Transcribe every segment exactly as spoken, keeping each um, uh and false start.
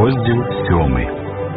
Розділ сьомий.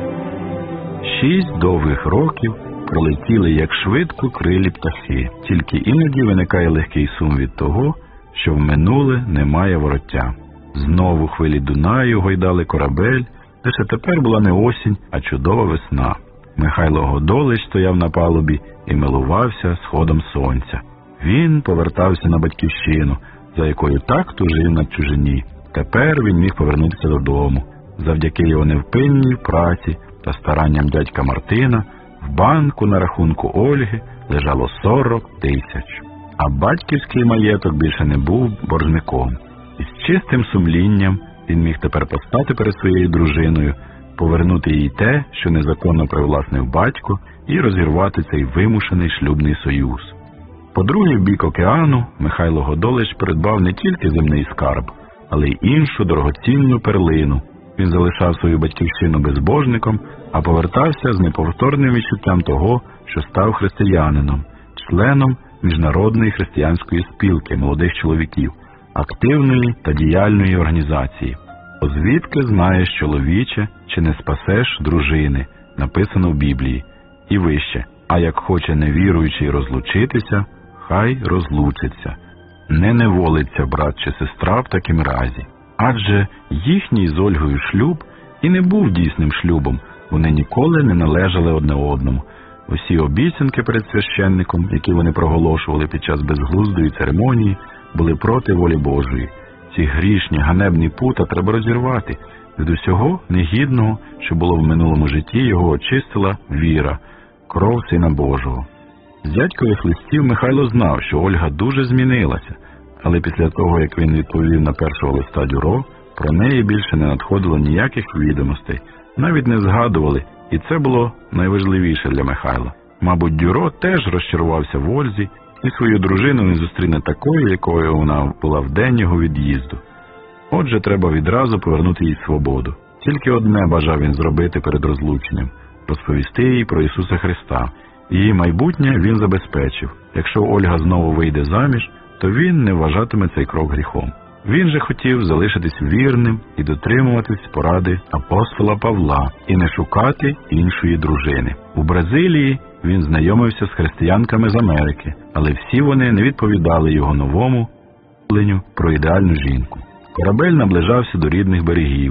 Шість довгих років пролетіли, як швидко крилі птахи. Тільки іноді виникає легкий сум від того, що в минуле немає вороття. Знову хвилі Дунаю гойдали корабель, лише тепер була не осінь, а чудова весна. Михайло Годолич стояв на палубі і милувався сходом сонця. Він повертався на батьківщину, за якою так тужив на чужині. Тепер він міг повернутися додому. Завдяки його невпинній праці та старанням дядька Мартина в банку на рахунку Ольги лежало сорок тисяч. А батьківський маєток більше не був боржником. І з чистим сумлінням він міг тепер постати перед своєю дружиною, повернути їй те, що незаконно привласнив батько, і розірвати цей вимушений шлюбний союз. По другий бік океану Михайло Годолич придбав не тільки земний скарб, але й іншу дорогоцінну перлину. Він залишав свою батьківщину безбожником, а повертався з неповторним відчуттям того, що став християнином, членом Міжнародної християнської спілки молодих чоловіків, активної та діяльної організації. «Звідки знаєш, чоловіче, чи не спасеш дружини», написано в Біблії. І вище: «А як хоче невіруючий розлучитися, хай розлучиться. Не неволиться брат чи сестра в такім разі». Адже їхній з Ольгою шлюб і не був дійсним шлюбом, вони ніколи не належали одне одному. Усі обіцянки перед священником, які вони проголошували під час безглуздої церемонії, були проти волі Божої. Ці грішні, ганебні пута треба розірвати. Від усього негідного, що було в минулому житті, його очистила віра, кров Сина Божого. З дядькових листів Михайло знав, що Ольга дуже змінилася, але після того, як він відповів на першого листа Дюро, про неї більше не надходило ніяких відомостей, навіть не згадували, і це було найважливіше для Михайла. Мабуть, Дюро теж розчарувався в Ользі і свою дружину не зустріне такою, якою вона була в день його від'їзду. Отже, треба відразу повернути їй свободу. Тільки одне бажав він зробити перед розлученням – розповісти їй про Ісуса Христа. Її майбутнє він забезпечив. Якщо Ольга знову вийде заміж, то він не вважатиме цей крок гріхом. Він же хотів залишитись вірним і дотримуватись поради апостола Павла і не шукати іншої дружини. У Бразилії він знайомився з християнками з Америки, але всі вони не відповідали його новому уявленню про ідеальну жінку. Корабель наближався до рідних берегів.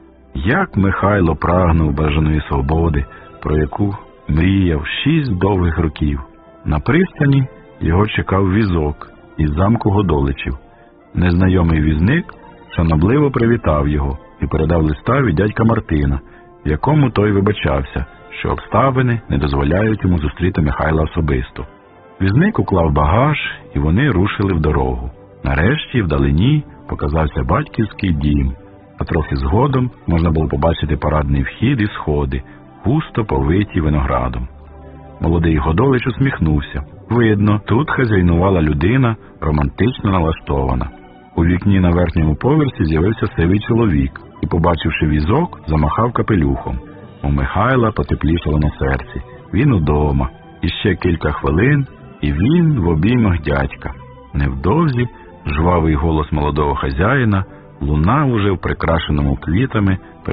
Як Михайло прагнув бажаної свободи, про яку мріяв шість довгих років. На пристані його чекав візок із замку Годоличів. Незнайомий візник шанобливо привітав його і передав листа від дядька Мартина, в якому той вибачався, що обставини не дозволяють йому зустріти Михайла особисто. Візник уклав багаж, і вони рушили в дорогу. Нарешті вдалині показався батьківський дім, а трохи згодом можна було побачити парадний вхід і сходи, густо повиті виноградом. Молодий Годолич усміхнувся. Видно, тут хазяйнувала людина, романтично налаштована. У вікні на верхньому поверсі з'явився сивий чоловік і, побачивши візок, замахав капелюхом. У Михайла потеплішало на серці. Він удома. І ще кілька хвилин, і він в обіймах дядька. Невдовзі жвавий голос молодого хазяїна лунав уже в прикрашеному квітами